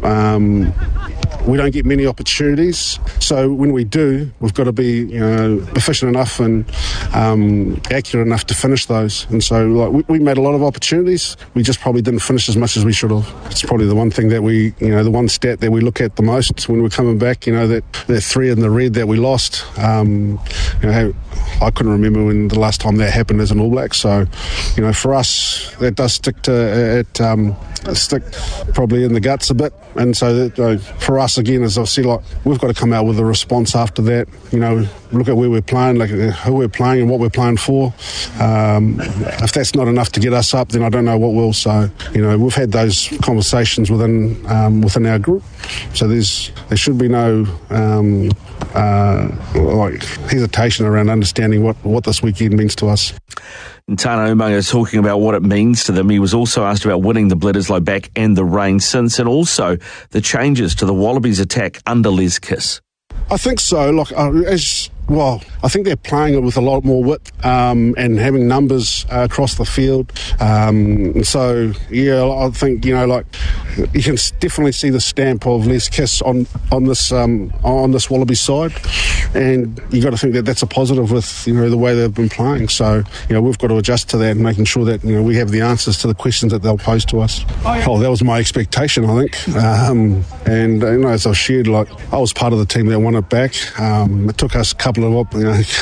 we don't get many opportunities, so when we do, we've got to be efficient enough and accurate enough to finish those. And so we made a lot of opportunities, we just probably didn't finish as much as we should have. It's probably the one thing that the one stat that we look at the most when we're coming back, that 3 in the red that we lost. I couldn't remember when the last time that happened as an All Black, so for us that does stick probably in the guts a bit. And so that, for us, again, as I've said, we've got to come out with a response after that. Look at where we're playing, who we're playing and what we're playing for. If that's not enough to get us up, then I don't know what will. So, we've had those conversations within our group. So there should be no hesitation around understanding what this weekend means to us. And Tana Umaga is talking about what it means to them. He was also asked about winning the Bledisloe back and the rain since, and also the changes to the Wallabies attack under Les Kiss. I think so. I think they're playing it with a lot more width and having numbers across the field. So, I think, you can definitely see the stamp of Les Kiss on this Wallaby side. And you got to think that that's a positive with, the way they've been playing. So, we've got to adjust to that and making sure that, we have the answers to the questions that they'll pose to us. Oh, that was my expectation, I think. As I've shared, I was part of the team that won it back. It took us a couple of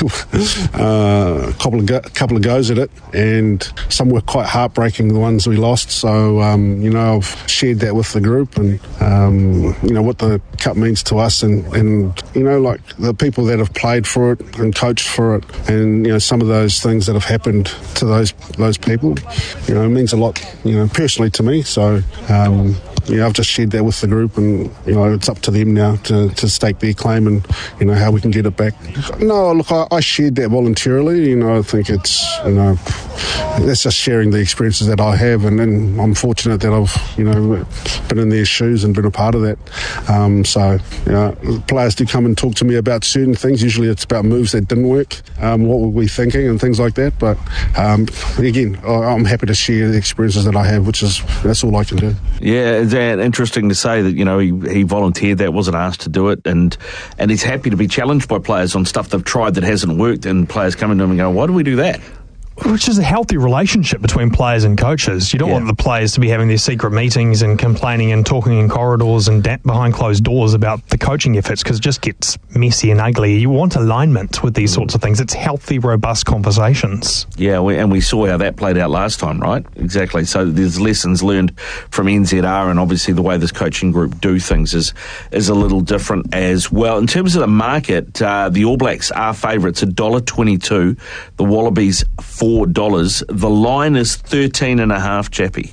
goes at it, and some were quite heartbreaking, the ones we lost. So, I've shared that with the group and, what the cup means to us and the people that have played for it and coached for it and, some of those things that have happened to those people, it means a lot, personally to me. So, I've just shared that with the group and, it's up to them now to stake their claim and, how we can get it back. No, look, I shared that voluntarily. I think it's, that's just sharing the experiences that I have, and then I'm fortunate that I've, been in their shoes and been a part of that. Players do come and talk to me about certain things. Usually it's about moves that didn't work, what were we thinking and things like that. But again, I'm happy to share the experiences that I have, that's all I can do. Yeah, it's interesting to say that, he volunteered that, wasn't asked to do it, and he's happy to be challenged by players on stuff they've tried that hasn't worked, and players coming to him and going, why do we do that? Which is a healthy relationship between players and coaches. You don't want the players to be having their secret meetings and complaining and talking in corridors and behind closed doors about the coaching efforts, because it just gets messy and ugly. You want alignment with these sorts of things. It's healthy, robust conversations. Yeah, we saw how that played out last time, right? Exactly. So there's lessons learned from NZR, and obviously the way this coaching group do things is a little different as well. In terms of the market, the All Blacks are favourites, $1.22. The Wallabies, $4. The line is 13.5, Chappie.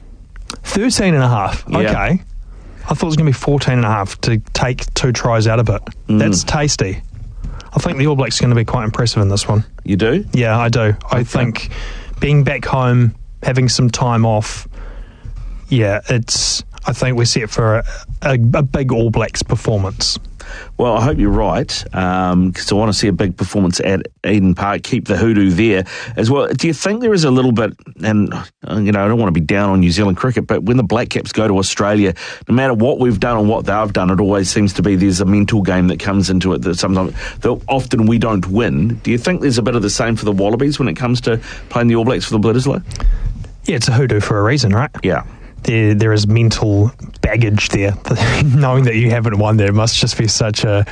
13.5. Okay. I thought it was going to be 14.5 to take 2 tries out of it. That's tasty. I think the All Blacks are going to be quite impressive in this one. You do? Yeah, I do. Okay. I think being back home, having some time off, I think we're set for a big All Blacks performance. Well, I hope you're right, because I want to see a big performance at Eden Park, keep the hoodoo there as well. Do you think there is a little bit, and I don't want to be down on New Zealand cricket, but when the Black Caps go to Australia, no matter what we've done or what they've done, it always seems to be there's a mental game that comes into it that sometimes, often we don't win. Do you think there's a bit of the same for the Wallabies when it comes to playing the All Blacks for the Bledisloe? Yeah, it's a hoodoo for a reason, right? Yeah. There is mental baggage there. Knowing that you haven't won there must just be such an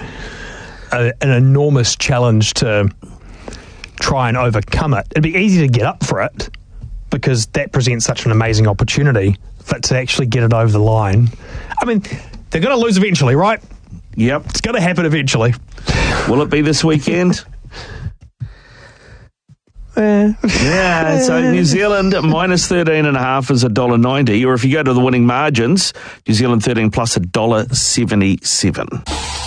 enormous challenge to try and overcome it. It'd be easy to get up for it because that presents such an amazing opportunity, but to actually get it over the line, I mean, they're going to lose eventually, right? Yep. It's going to happen eventually. Will it be this weekend? Yeah, so New Zealand minus 13.5 is $1.90, or if you go to the winning margins, New Zealand 13 plus $1.77.